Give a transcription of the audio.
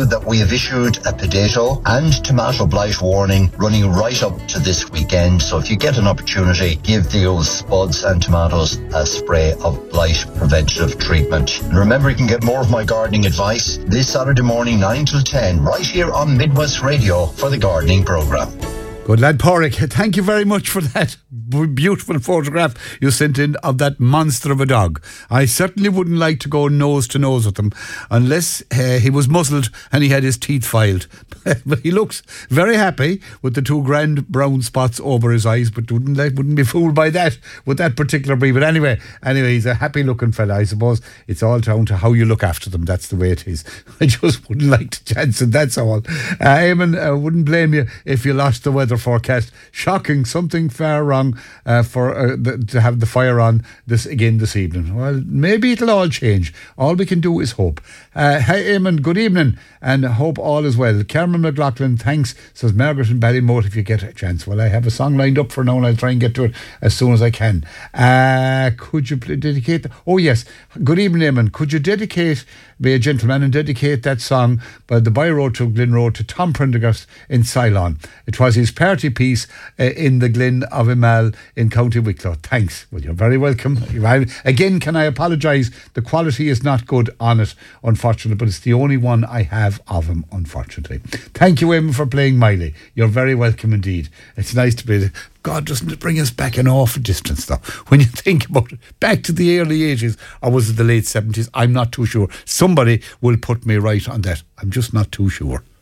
that we have issued a potato and tomato blight warning running right up to this weekend. So if you get an opportunity, give those spuds and tomatoes a spray of blight preventative treatment. And remember, you can get more of my gardening advice this Saturday morning 9 till 10 right here on Midwest Radio for the gardening programme. Good lad, Pádraig. Thank you very much for that beautiful photograph you sent in of that monster of a dog. I certainly wouldn't like to go nose to nose with him unless he was muzzled and he had his teeth filed. But he looks very happy with the two grand brown spots over his eyes, but wouldn't be fooled by that with that particular breed. But anyway, he's a happy looking fella. I suppose it's all down to how you look after them. That's the way it is. I just wouldn't like to chance it, that's all. Eamon, wouldn't blame you if you lost the weather forecast. Shocking, something far wrong to have the fire on this evening. Well, maybe it'll all change. All we can do is hope. Hi Eamon, good evening, and hope all is well. Cameron McLaughlin, thanks, says Margaret in Ballymote, if you get a chance. Well, I have a song lined up for now and I'll try and get to it as soon as I can. Could you dedicate oh yes, good evening Eamon, could you be a gentleman and dedicate that song by the By Road to Glen Road to Tom Prendergast in Ceylon? It was his party piece in the Glen of Imal in County Wicklow. Thanks. Well, you're very welcome. Again, can I apologise? The quality is not good on it, unfortunately, but it's the only one I have of him, unfortunately. Thank you, Eamon, for playing Miley. You're very welcome indeed. It's nice to be... God, doesn't it bring us back an awful distance, though? When you think about it, back to the early 80s, or was it the late 70s? I'm not too sure. Somebody will put me right on that. I'm just not too sure.